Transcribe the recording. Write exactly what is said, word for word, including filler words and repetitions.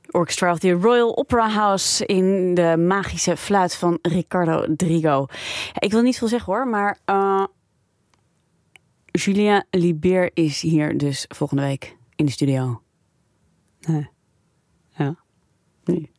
Orchestra of the Royal Opera House in de magische fluit van Ricardo Drigo. Ik wil niet veel zeggen hoor, maar uh, Julien Liebert is hier dus volgende week in de studio. Nee. Ja. Nee.